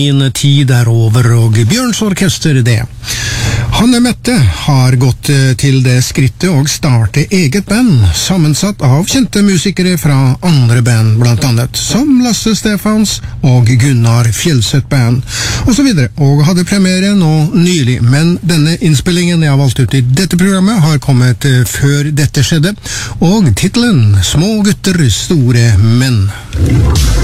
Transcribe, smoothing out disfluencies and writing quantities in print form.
Min tid over, og Bjørns orkester det. Hanne Mette har gått til det skrittet og starte eget band, sammensatt av kjente musikere fra andre band, blant annet, som Lasse Stefans og Gunnar Fjellseth Band, og så videre, og hadde premiere nå nylig, men denne innspillingen jeg har valgt ut i dette programmet har kommet før dette skjedde, og titelen Små gutter, store menn.